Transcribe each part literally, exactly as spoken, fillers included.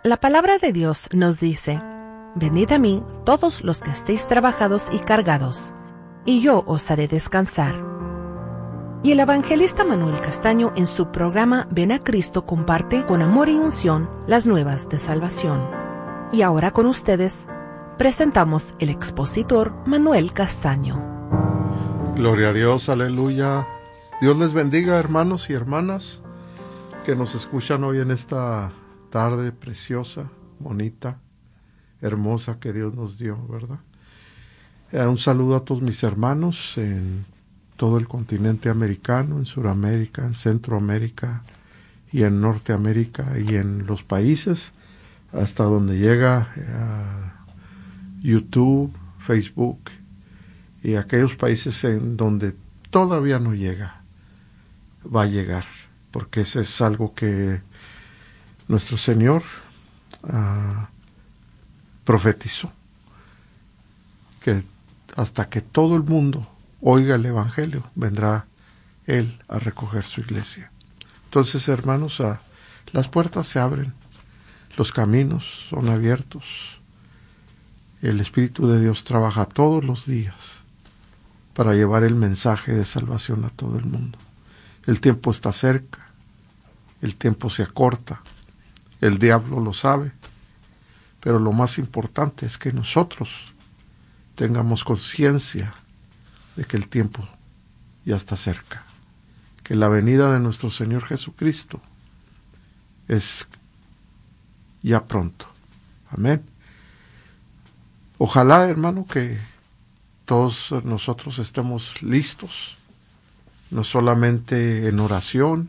La palabra de Dios nos dice: venid a mí todos los que estéis trabajados y cargados, y yo os haré descansar. Y el evangelista Manuel Castaño en su programa Ven a Cristo comparte con amor y unción las nuevas de salvación. Y ahora con ustedes presentamos el expositor Manuel Castaño. Gloria a Dios, aleluya. Dios les bendiga, hermanos y hermanas que nos escuchan hoy en esta tarde preciosa, bonita, hermosa que Dios nos dio, ¿verdad? Eh, un saludo a todos mis hermanos en todo el continente americano, en Sudamérica, en Centroamérica y en Norteamérica y en los países hasta donde llega uh, YouTube, Facebook y aquellos países en donde todavía no llega, va a llegar, porque ese es algo que nuestro Señor uh, profetizó, que hasta que todo el mundo oiga el Evangelio, vendrá Él a recoger su iglesia. Entonces, hermanos, uh, las puertas se abren, los caminos son abiertos, el Espíritu de Dios trabaja todos los días para llevar el mensaje de salvación a todo el mundo. El tiempo está cerca, el tiempo se acorta, el diablo lo sabe, pero lo más importante es que nosotros tengamos conciencia de que el tiempo ya está cerca, que la venida de nuestro Señor Jesucristo es ya pronto. Amén. Ojalá, hermano, que todos nosotros estemos listos, no solamente en oración,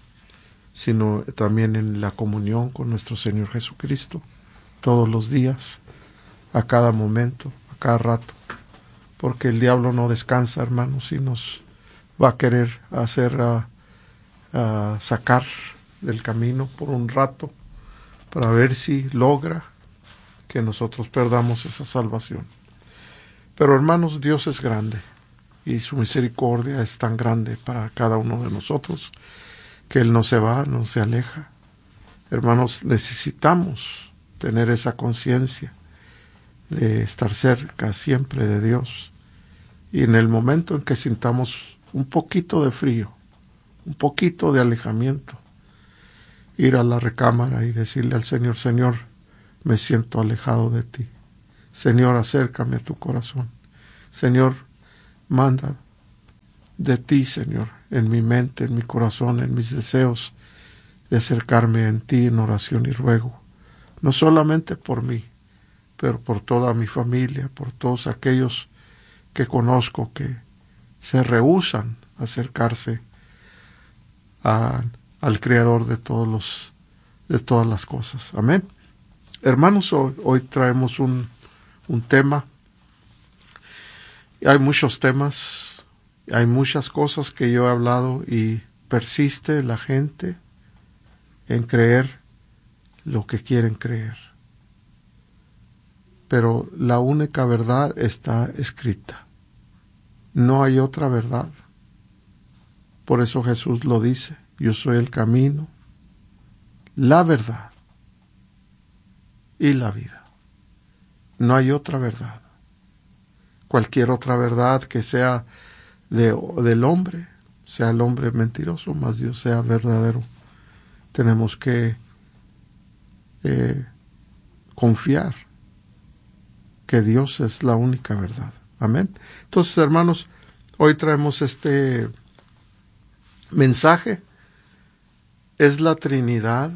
sino también en la comunión con nuestro Señor Jesucristo, todos los días, a cada momento, a cada rato, porque el diablo no descansa, hermanos, y nos va a querer hacer a, a sacar del camino por un rato, para ver si logra que nosotros perdamos esa salvación. Pero, hermanos, Dios es grande y su misericordia es tan grande para cada uno de nosotros que Él no se va, no se aleja. Hermanos, necesitamos tener esa conciencia de estar cerca siempre de Dios. Y en el momento en que sintamos un poquito de frío, un poquito de alejamiento, ir a la recámara y decirle al Señor: Señor, me siento alejado de ti. Señor, acércame a tu corazón. Señor, manda de ti, Señor, en mi mente, en mi corazón, en mis deseos, de acercarme en ti en oración y ruego. No solamente por mí, pero por toda mi familia, por todos aquellos que conozco que se rehúsan a acercarse a, al Creador de todos los, de todas las cosas. Amén. Hermanos, hoy, hoy traemos un, un tema. Hay muchos temas, hay muchas cosas que yo he hablado y persiste la gente en creer lo que quieren creer. Pero la única verdad está escrita. No hay otra verdad. Por eso Jesús lo dice: yo soy el camino, la verdad y la vida. No hay otra verdad. Cualquier otra verdad que sea de, del hombre, sea el hombre mentiroso, más Dios sea verdadero. Tenemos que eh, confiar que Dios es la única verdad. Amén. Entonces, hermanos, hoy traemos este mensaje. ¿Es la Trinidad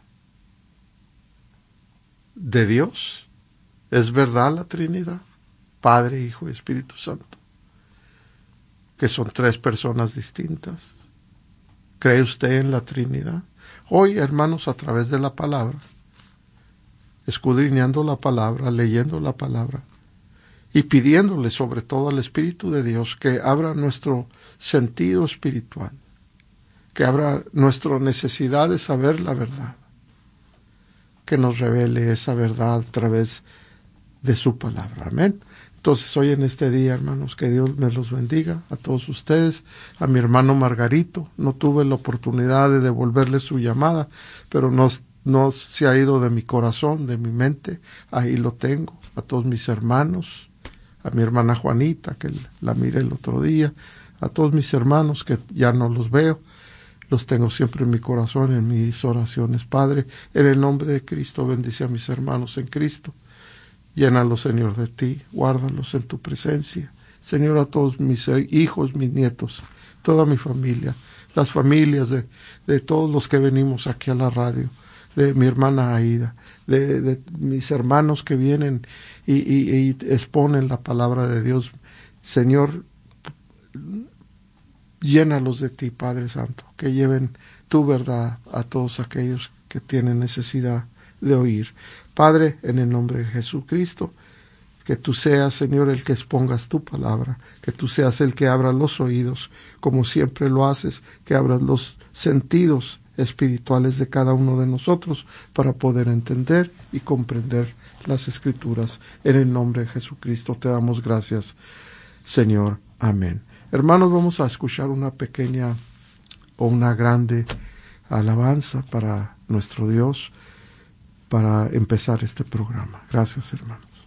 de Dios? ¿Es verdad la Trinidad? Padre, Hijo y Espíritu Santo, que son tres personas distintas. ¿Cree usted en la Trinidad? Hoy, hermanos, a través de la palabra, escudriñando la palabra, leyendo la palabra y pidiéndole sobre todo al Espíritu de Dios que abra nuestro sentido espiritual, que abra nuestra necesidad de saber la verdad, que nos revele esa verdad a través de su palabra. Amén. Entonces, hoy en este día, hermanos, que Dios me los bendiga a todos ustedes, a mi hermano Margarito. No tuve la oportunidad de devolverle su llamada, pero no no se ha ido de mi corazón, de mi mente, ahí lo tengo, a todos mis hermanos, a mi hermana Juanita, que la miré el otro día, a todos mis hermanos que ya no los veo, los tengo siempre en mi corazón, en mis oraciones. Padre, en el nombre de Cristo, bendice a mis hermanos en Cristo, llénalos, Señor, de ti, guárdalos en tu presencia. Señor, a todos mis hijos, mis nietos, toda mi familia, las familias de, de todos los que venimos aquí a la radio, de mi hermana Aida, de, de mis hermanos que vienen y, y, y exponen la palabra de Dios. Señor, llénalos de ti, Padre Santo, que lleven tu verdad a todos aquellos que tienen necesidad de oír. Padre, en el nombre de Jesucristo, que tú seas, Señor, el que expongas tu palabra, que tú seas el que abra los oídos, como siempre lo haces, que abras los sentidos espirituales de cada uno de nosotros para poder entender y comprender las Escrituras. En el nombre de Jesucristo te damos gracias, Señor. Amén. Hermanos, vamos a escuchar una pequeña o una grande alabanza para nuestro Dios para empezar este programa. Gracias, hermanos.